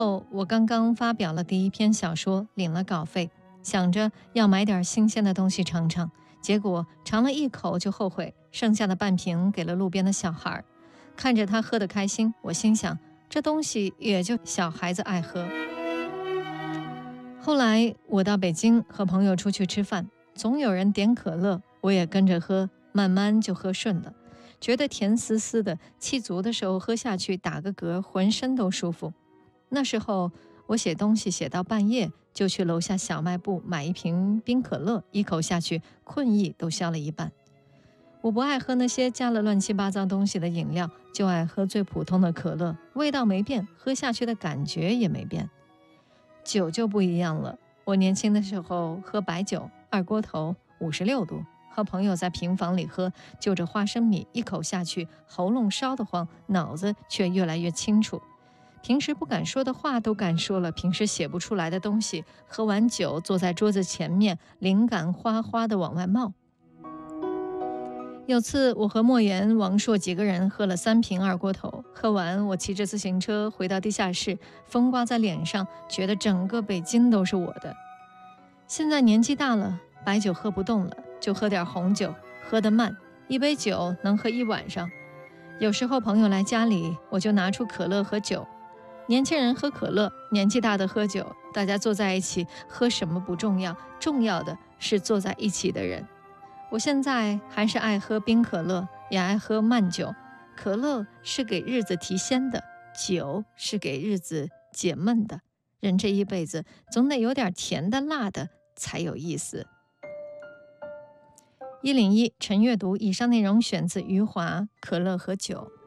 我刚刚发表了第一篇小说，领了稿费，想着要买点新鲜的东西尝尝，结果尝了一口就后悔，剩下的半瓶给了路边的小孩。看着他喝得开心，我心想，这东西也就小孩子爱喝。后来我到北京和朋友出去吃饭，总有人点可乐，我也跟着喝，慢慢就喝顺了，觉得甜丝丝的，气足的时候喝下去打个嗝，浑身都舒服。那时候我写东西写到半夜，就去楼下小卖部买一瓶冰可乐，一口下去，困意都消了一半。我不爱喝那些加了乱七八糟东西的饮料，就爱喝最普通的可乐，味道没变，喝下去的感觉也没变。酒就不一样了，我年轻的时候喝白酒，二锅头56度，和朋友在平房里喝，就着花生米一口下去，喉咙烧得慌，脑子却越来越清楚。平时不敢说的话都敢说了，平时写不出来的东西，喝完酒坐在桌子前面，灵感哗哗地往外冒。有次我和莫言、王朔几个人喝了3瓶二锅头，喝完我骑着自行车回到地下室，风刮在脸上，觉得整个北京都是我的。现在年纪大了，白酒喝不动了，就喝点红酒，喝得慢，一杯酒能喝一晚上。有时候朋友来家里，我就拿出可乐和酒。年轻人喝可乐，年纪大的喝酒，大家坐在一起，喝什么不重要，重要的是坐在一起的人。我现在还是爱喝冰可乐，也爱喝慢酒。可乐是给日子提鲜的，酒是给日子解闷的。人这一辈子总得有点甜的辣的才有意思。101晨阅读，以上内容选自余华《可乐和酒》。